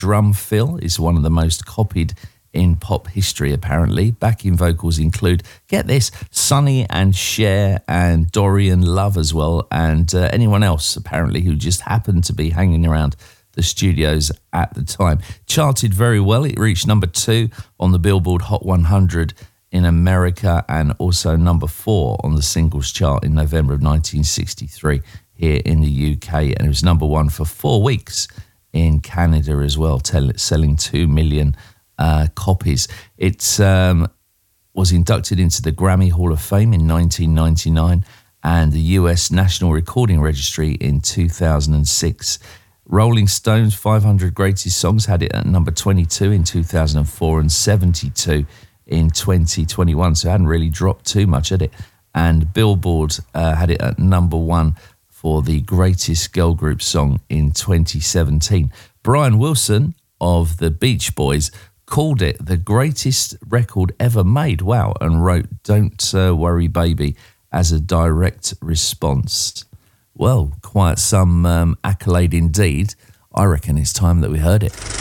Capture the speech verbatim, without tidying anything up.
drum fill is one of the most copied in pop history, apparently. Backing vocals include, get this, Sonny and Cher and Dorian Love as well, and uh, anyone else, apparently, who just happened to be hanging around the studios at the time. Charted very well. It reached number two on the Billboard Hot one hundred in America and also number four on the singles chart in November of nineteen sixty-three here in the U K, and it was number one for four weeks in Canada as well, tell, selling two million uh, copies. It um, was inducted into the Grammy Hall of Fame in nineteen ninety-nine and the U S National Recording Registry in two thousand six. Rolling Stone's five hundred Greatest Songs had it at number twenty-two in two thousand four and seventy-two in twenty twenty-one, so it hadn't really dropped too much, had it? And Billboard uh, had it at number one for the Greatest Girl Group Song in twenty seventeen. Brian Wilson of the Beach Boys called it the greatest record ever made, wow, and wrote Don't uh, Worry Baby as a direct response. Well, quite some um, accolade indeed. I reckon it's time that we heard it.